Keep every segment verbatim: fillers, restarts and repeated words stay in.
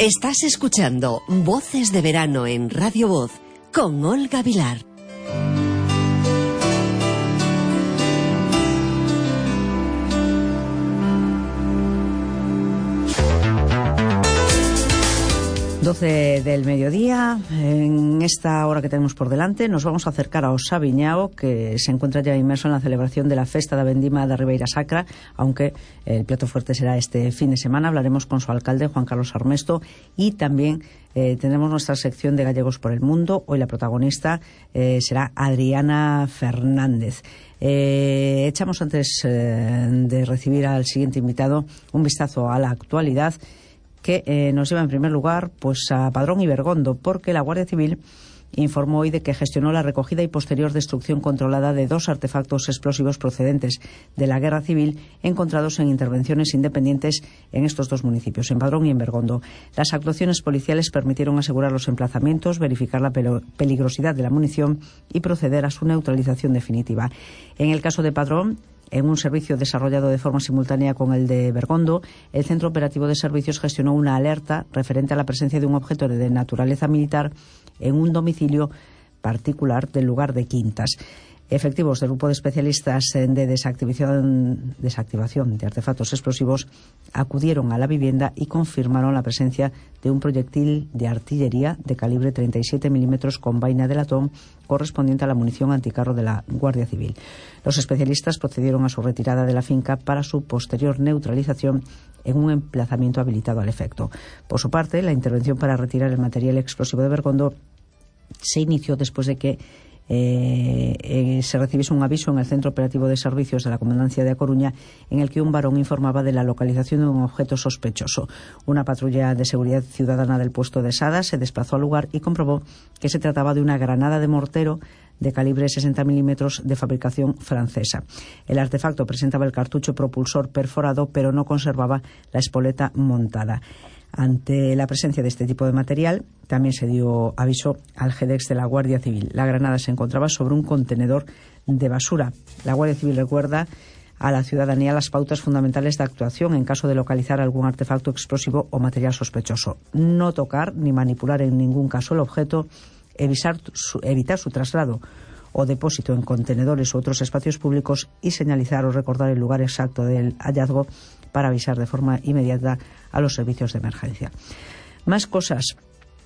Estás escuchando Voces de Verano en Radio Voz con Olga Vilar. doce del mediodía, en esta hora que tenemos por delante, nos vamos a acercar a Osaviñao, que se encuentra ya inmerso en la celebración de la Festa da Vendima da Ribeira Sacra, aunque el plato fuerte será este fin de semana. Hablaremos con su alcalde, Juan Carlos Armesto, y también eh, tendremos nuestra sección de Gallegos por el Mundo. Hoy la protagonista eh, será Adriana Fernández. Eh, echamos antes eh, de recibir al siguiente invitado un vistazo a la actualidad, que eh, nos lleva en primer lugar pues a Padrón y Bergondo, porque la Guardia Civil informó hoy de que gestionó la recogida y posterior destrucción controlada de dos artefactos explosivos procedentes de la Guerra Civil encontrados en intervenciones independientes en estos dos municipios, en Padrón y en Bergondo. Las actuaciones policiales permitieron asegurar los emplazamientos, verificar la peligrosidad de la munición y proceder a su neutralización definitiva. En el caso de Padrón, en un servicio desarrollado de forma simultánea con el de Bergondo, el Centro Operativo de Servicios gestionó una alerta referente a la presencia de un objeto de naturaleza militar en un domicilio particular del lugar de Quintas. Efectivos del Grupo de Especialistas de desactivación, desactivación de artefactos explosivos acudieron a la vivienda y confirmaron la presencia de un proyectil de artillería de calibre treinta y siete milímetros con vaina de latón correspondiente a la munición anticarro de la Guardia Civil. Los especialistas procedieron a su retirada de la finca para su posterior neutralización en un emplazamiento habilitado al efecto. Por su parte, la intervención para retirar el material explosivo de Bergondo se inició después de que Eh, eh, se recibiese un aviso en el Centro Operativo de Servicios de la Comandancia de A Coruña en el que un varón informaba de la localización de un objeto sospechoso. Una patrulla de seguridad ciudadana del puesto de Sada se desplazó al lugar y comprobó que se trataba de una granada de mortero de calibre sesenta milímetros de fabricación francesa. El artefacto presentaba el cartucho propulsor perforado, pero no conservaba la espoleta montada. Ante la presencia de este tipo de material, también se dio aviso al G D E X de la Guardia Civil. La granada se encontraba sobre un contenedor de basura. La Guardia Civil recuerda a la ciudadanía las pautas fundamentales de actuación en caso de localizar algún artefacto explosivo o material sospechoso. No tocar ni manipular en ningún caso el objeto, evitar su, evitar su traslado o depósito en contenedores u otros espacios públicos y señalizar o recordar el lugar exacto del hallazgo para avisar de forma inmediata a los servicios de emergencia. Más cosas.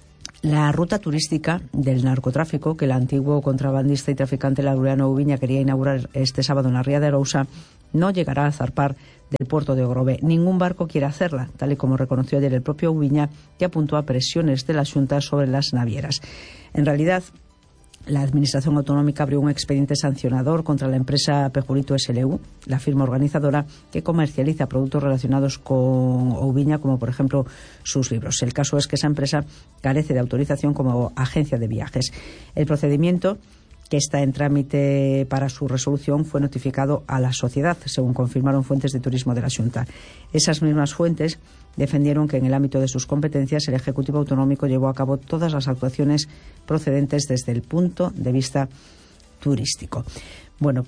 La ruta turística del narcotráfico que el antiguo contrabandista y traficante Laureano Ubiña quería inaugurar este sábado en la ría de Arousa no llegará a zarpar del puerto de Ogrove. Ningún barco quiere hacerla, tal y como reconoció ayer el propio Ubiña, que apuntó a presiones de la Xunta sobre las navieras. En realidad, la Administración Autonómica abrió un expediente sancionador contra la empresa Pejurito S L U, la firma organizadora que comercializa productos relacionados con Oubiña, como por ejemplo sus libros. El caso es que esa empresa carece de autorización como agencia de viajes. El procedimiento, que está en trámite para su resolución, fue notificado a la sociedad, según confirmaron fuentes de turismo de la Xunta. Esas mismas fuentes defendieron que en el ámbito de sus competencias el Ejecutivo Autonómico llevó a cabo todas las actuaciones procedentes desde el punto de vista turístico. Bueno,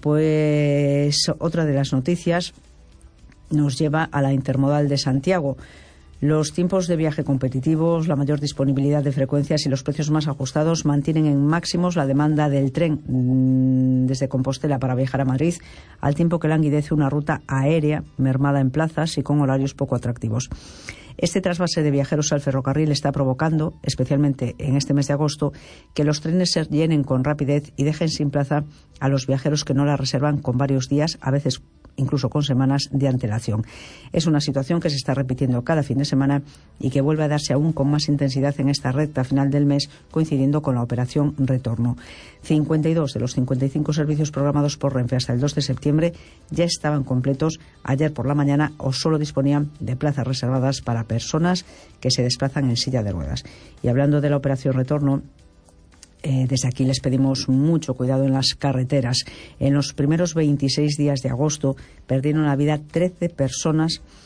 pues otra de las noticias nos lleva a la Intermodal de Santiago. Los tiempos de viaje competitivos, la mayor disponibilidad de frecuencias y los precios más ajustados mantienen en máximos la demanda del tren mmm, desde Compostela para viajar a Madrid, al tiempo que languidece una ruta aérea mermada en plazas y con horarios poco atractivos. Este trasvase de viajeros al ferrocarril está provocando, especialmente en este mes de agosto, que los trenes se llenen con rapidez y dejen sin plaza a los viajeros que no la reservan con varios días, a veces incluso con semanas de antelación. Es una situación que se está repitiendo cada fin de semana y que vuelve a darse aún con más intensidad en esta recta final del mes, coincidiendo con la operación Retorno. cincuenta y dos de los cincuenta y cinco servicios programados por Renfe hasta el dos de septiembre ya estaban completos ayer por la mañana o solo disponían de plazas reservadas para personas que se desplazan en silla de ruedas. Y hablando de la operación Retorno, Eh, desde aquí les pedimos mucho cuidado en las carreteras. En los primeros veintiséis días de agosto perdieron la vida trece personas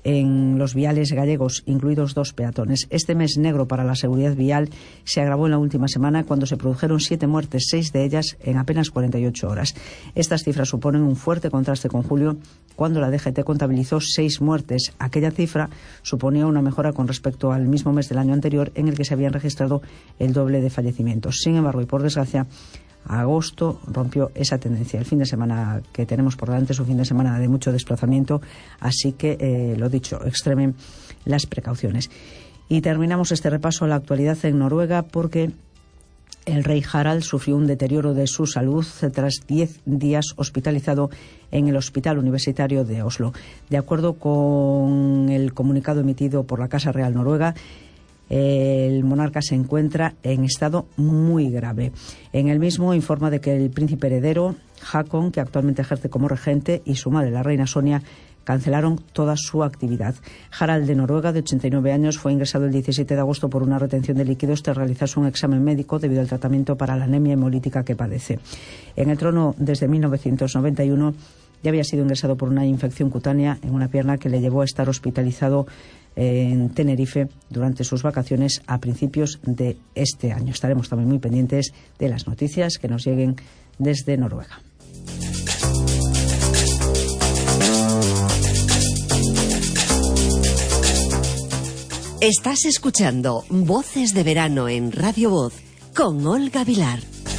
en los viales gallegos, incluidos dos peatones. Este mes negro para la seguridad vial se agravó en la última semana cuando se produjeron siete muertes, seis de ellas en apenas cuarenta y ocho horas. Estas cifras suponen un fuerte contraste con julio, cuando la D G T contabilizó seis muertes. Aquella cifra suponía una mejora con respecto al mismo mes del año anterior, en el que se habían registrado el doble de fallecimientos. Sin embargo, y por desgracia, agosto rompió esa tendencia. El fin de semana que tenemos por delante es un fin de semana de mucho desplazamiento, así que, eh, lo dicho, extremen las precauciones. Y terminamos este repaso a la actualidad en Noruega porque el rey Harald sufrió un deterioro de su salud tras diez días hospitalizado en el Hospital Universitario de Oslo. De acuerdo con el comunicado emitido por la Casa Real Noruega, el monarca se encuentra en estado muy grave. En el mismo informa de que el príncipe heredero, Haakon, que actualmente ejerce como regente, y su madre, la reina Sonia, cancelaron toda su actividad. Harald de Noruega, de ochenta y nueve años, fue ingresado el diecisiete de agosto por una retención de líquidos tras realizarse un examen médico debido al tratamiento para la anemia hemolítica que padece. En el trono desde mil novecientos noventa y uno ya había sido ingresado por una infección cutánea en una pierna que le llevó a estar hospitalizado en Tenerife durante sus vacaciones a principios de este año. Estaremos también muy pendientes de las noticias que nos lleguen desde Noruega. Estás escuchando Voces de Verano en Radio Voz con Olga Vilar.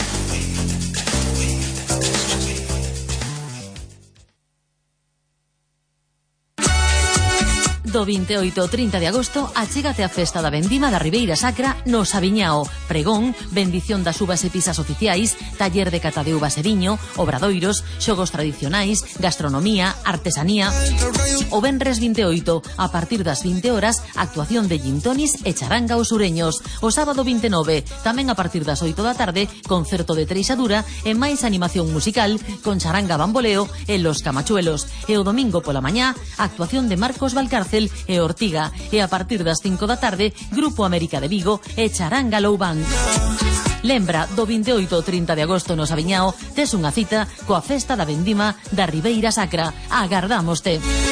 Do veintiocho ao trinta de agosto achégate a festa da vendima da Ribeira Sacra no Sabiñao. Pregón, bendición das uvas e pisas oficiais, taller de cata de uvas e viño, obradoiros, xogos tradicionais, gastronomía, artesanía. O venres veintiocho, a partir das vinte horas, actuación de gintonis e charanga aos sureños. O sábado veintinueve, tamén a partir das oito da tarde, concerto de treixadura e máis animación musical con charanga bamboleo e los camachuelos. E o domingo pola mañá, actuación de Marcos Valcárcel e Ortiga, e a partir das cinco da tarde, Grupo América de Vigo e Charanga Low Band. Lembra, do veintiocho ao trinta de agosto no Sabiñao tes unha cita coa festa da vendima da Ribeira Sacra. Agardámoste.